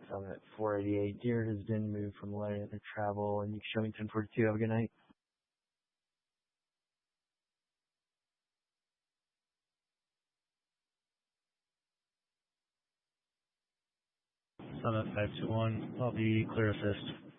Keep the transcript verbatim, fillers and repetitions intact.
Summit four eighty-eight. Deer has been moved from letter to travel, and you can show me ten forty-two. Have a good night. Summit five two one, I'll be clear assist.